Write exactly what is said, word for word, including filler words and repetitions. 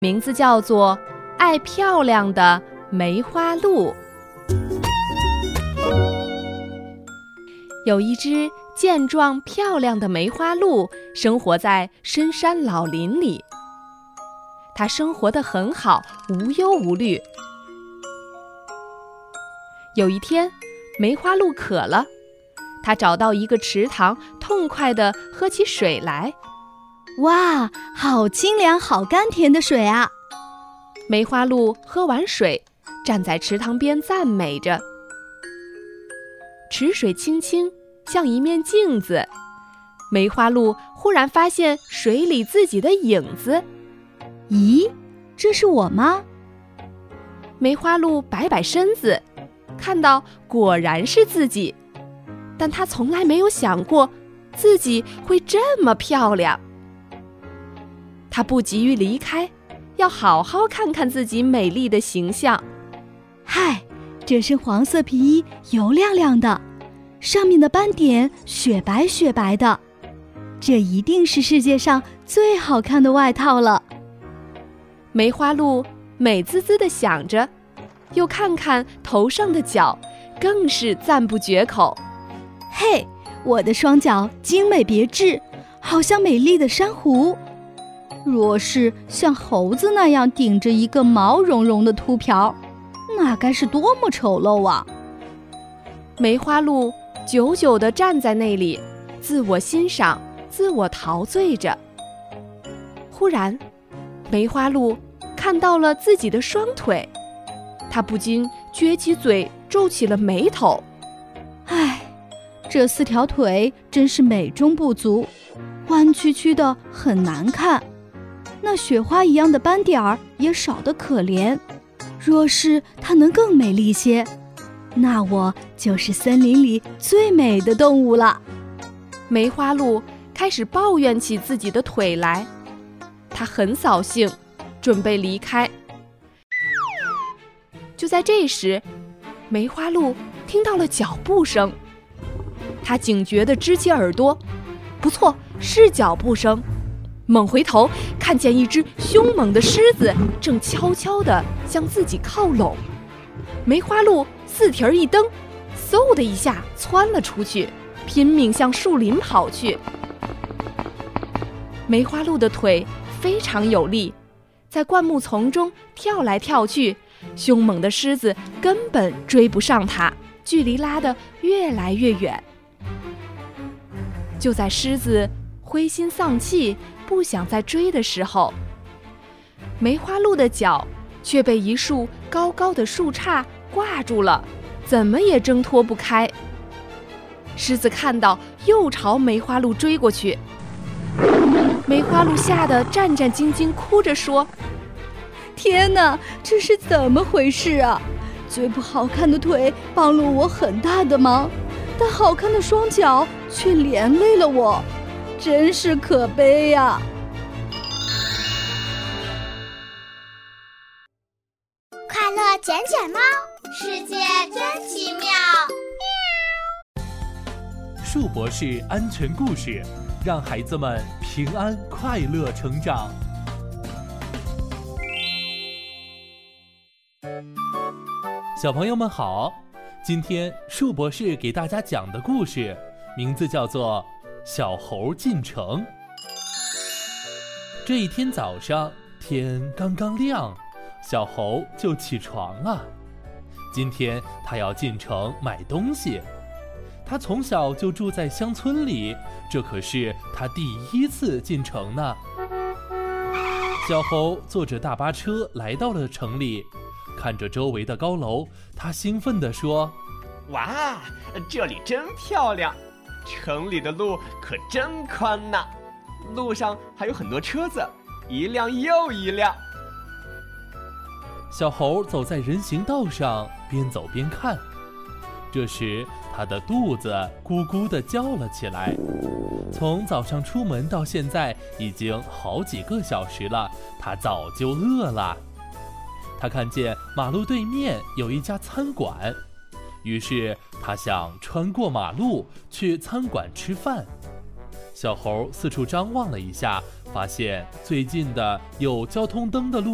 名字叫做爱漂亮的梅花鹿。有一只健壮漂亮的梅花鹿生活在深山老林里，它生活得很好，无忧无虑。有一天，梅花鹿渴了，它找到一个池塘，痛快地喝起水来。 哇，好清凉，好甘甜的水啊！ 梅花鹿喝完水，站在池塘边赞美着。池水清清，像一面镜子。梅花鹿忽然发现水里自己的影子。 咦，这是我吗？ 梅花鹿摆摆身子，看到果然是自己，但它从来没有想过自己会这么漂亮。它不急于离开，要好好看看自己美丽的形象。 嗨，这身黄色皮衣油亮亮的，上面的斑点雪白雪白的，这一定是世界上最好看的外套了。 梅花鹿美滋滋地想着，又看看头上的角，更是赞不绝口。 嘿，我的双脚精美别致，好像美丽的珊瑚。若是像猴子那样顶着一个毛茸茸的秃瓢，那该是多么丑陋啊！ 梅花鹿久久地站在那里，自我欣赏，自我陶醉着。忽然，梅花鹿看到了自己的双腿，它不禁撅起嘴，皱起了眉头。 唉，这四条腿真是美中不足，弯曲曲的很难看。那雪花一样的斑点儿也少得可怜。若是它能更美丽些，那我就是森林里最美的动物了。 梅花鹿开始抱怨起自己的腿来，它很扫兴，准备离开。就在这时，梅花鹿听到了脚步声，它警觉地支起耳朵，不错，是脚步声。猛回头，看见一只凶猛的狮子正悄悄地向自己靠拢。梅花鹿四蹄儿一蹬，嗖的一下窜了出去，拼命向树林跑去。梅花鹿的腿非常有力，在灌木丛中跳来跳去，凶猛的狮子根本追不上它，距离拉得越来越远。就在狮子灰心丧气，不想再追的时候，梅花鹿的脚却被一束高高的树杈挂住了，怎么也挣脱不开。狮子看到，又朝梅花鹿追过去。梅花鹿吓得战战兢兢，哭着说： 天哪，这是怎么回事啊？最不好看的腿帮了我很大的忙，但好看的双脚却连累了我，真是可悲呀！ 快乐卷卷猫，世界真奇妙。 树博士安全故事，让孩子们平安快乐成长。小朋友们好，今天树博士给大家讲的故事名字叫做小猴进城。这一天早上，天刚刚亮，小猴就起床了。今天他要进城买东西。他从小就住在乡村里，这可是他第一次进城呢。小猴坐着大巴车来到了城里，看着周围的高楼，他兴奋地说： 哇，这里真漂亮，城里的路可真宽呐，路上还有很多车子，一辆又一辆。 小猴走在人行道上，边走边看。这时他的肚子咕咕地叫了起来。从早上出门到现在已经好几个小时了，他早就饿了。他看见马路对面有一家餐馆，于是他想穿过马路去餐馆吃饭。小猴四处张望了一下，发现最近的有交通灯的路